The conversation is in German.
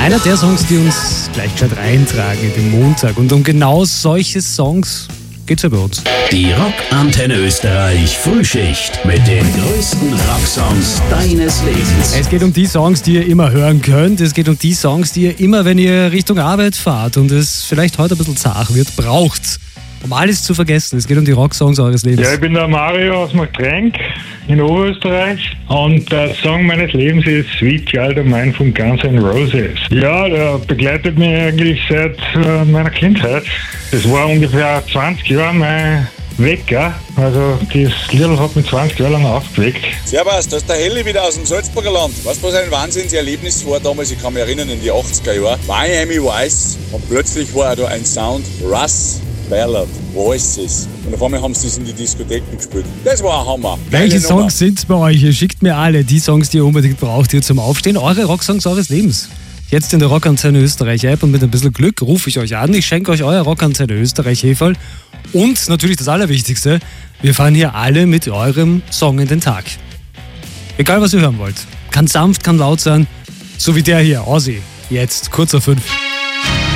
Einer der Songs, die uns gleich gescheit reintragen in den Montag. Und um genau solche Songs geht's ja bei uns. Die Rockantenne Österreich Frühschicht mit den größten Rocksongs deines Lebens. Es geht um die Songs, die ihr immer hören könnt. Es geht um die Songs, die ihr immer, wenn ihr Richtung Arbeit fahrt und es vielleicht heute ein bisschen zart wird, braucht. Um alles zu vergessen. Es geht um die Rocksongs eures Lebens. Ja, ich bin der Mario aus Marktrenk in Oberösterreich und der Song meines Lebens ist Sweet Child of Mine von Guns N' Roses. Ja, der begleitet mich eigentlich seit meiner Kindheit. Das war ungefähr 20 Jahre mein Wecker. Also das Lied hat mich 20 Jahre lang aufgeweckt. Servus, da ist der Helli wieder aus dem Salzburger Land. Weißt du, was ein Wahnsinnserlebnis war damals? Ich kann mich erinnern, in die 80er Jahre. Miami Vice und plötzlich war da ein Sound, Russ Ballad, Voices. Und auf einmal haben sie das in die Diskotheken gespielt. Das war ein Hammer. Welche Songs sind es bei euch? Ihr schickt mir alle die Songs, die ihr unbedingt braucht hier zum Aufstehen. Eure Rocksongs eures Lebens. Jetzt in der Rockantenne Österreich App und mit ein bisschen Glück rufe ich euch an. Ich schenke euch euer Rockantenne Österreich Heferl. Und natürlich das Allerwichtigste, wir fahren hier alle mit eurem Song in den Tag. Egal was ihr hören wollt. Kann sanft, kann laut sein. So wie der hier, Ozzy. Jetzt, kurz auf 5.